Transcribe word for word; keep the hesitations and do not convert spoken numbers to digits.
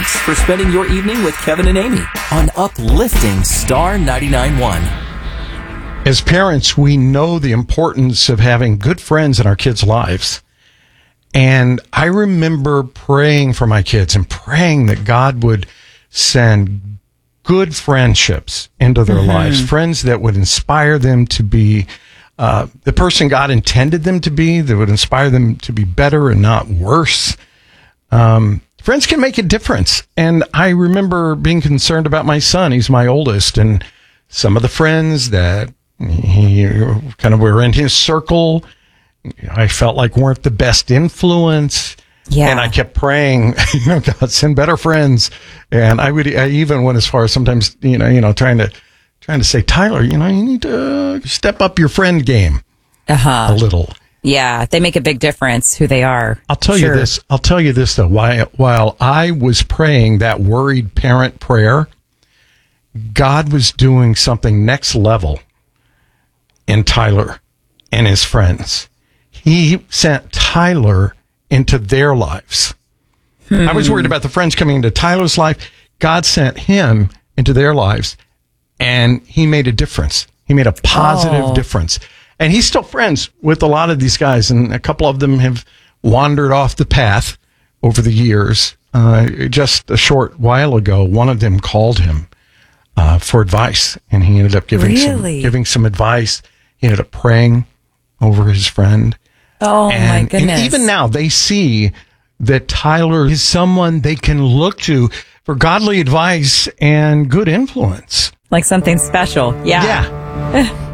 Thanks for spending your evening with Kevin and Amy on Uplifting Star ninety-nine point one. As parents, we know the importance of having good friends in our kids' lives. And I remember praying for my kids and praying that God would send good friendships into their mm-hmm. lives, friends that would inspire them to be uh, the person God intended them to be, that would inspire them to be better and not worse. Um, friends can make a difference. And I remember being concerned about my son. He's my oldest. And some of the friends that he kind of were in his circle, I felt like weren't the best influence. Yeah. And I kept praying, you know, God, send better friends. And I would, I even went as far as sometimes, you know, you know, trying to, trying to say, Tyler, you know, you need to step up your friend game uh-huh. a little. Yeah. They make a big difference who they are. I'll tell sure. you this. I'll tell you this though. While, while I was praying that worried parent prayer, God was doing something next level in Tyler and his friends. He sent Tyler into their lives. Hmm. I was worried about the friends coming into Tyler's life. God sent him into their lives, and he made a difference. He made a positive oh. difference. And he's still friends with a lot of these guys, and a couple of them have wandered off the path over the years. Uh, just a short while ago, one of them called him uh, for advice, and he ended up giving really? some giving some advice. He ended up praying over his friend. Oh, and, my goodness. And even now, they see that Tyler is someone they can look to for godly advice and good influence. Like something special. Yeah. Yeah.